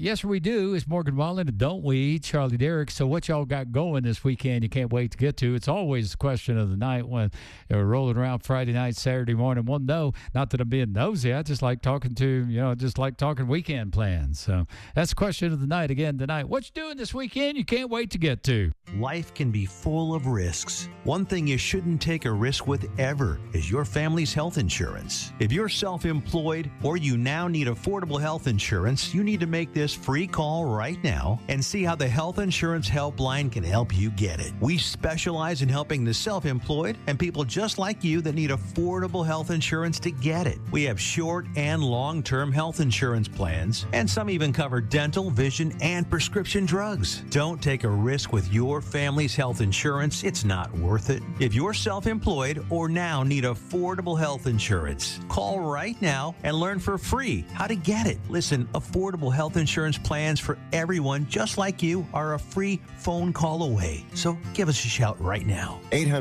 Yes, we do. It's Morgan Wallen, and don't we, Charlie Derrick. So what y'all got going this weekend you can't wait to get to? It's always the question of the night when we're rolling around Friday night, Saturday morning. Well, no, not that I'm being nosy. I just like talking talking weekend plans. So that's the question of the night again tonight. What you doing this weekend you can't wait to get to? Life can be full of risks. One thing you shouldn't take a risk with ever is your family's health insurance. If you're self-employed or you now need affordable health insurance, you need to make this free call right now and see how the Health Insurance Helpline can help you get it. We specialize in helping the self-employed and people just like you that need affordable health insurance to get it. We have short and long-term health insurance plans, and some even cover dental, vision, and prescription drugs. Don't take a risk with your family's health insurance. It's not worth it. If you're self-employed or now need affordable health insurance, call right now and learn for free how to get it. Listen, affordable health insurance plans for everyone just like you are a free phone call away. So give us a shout right now.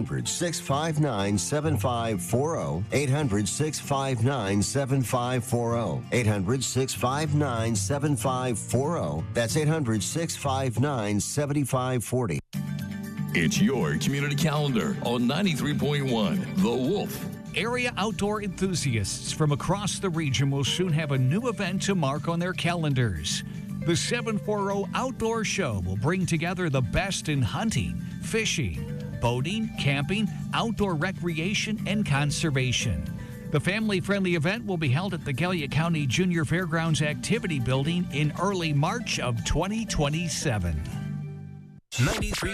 800-659-7540. 800-659-7540. 800-659-7540. That's 800-659-7540. It's your community calendar on 93.1 The Wolf. Area outdoor enthusiasts from across the region will soon have a new event to mark on their calendars. The 740 Outdoor Show will bring together the best in hunting, fishing, boating, camping, outdoor recreation, and conservation. The family-friendly event will be held at the Gallia County Junior Fairgrounds Activity Building in early March of 2027. 93.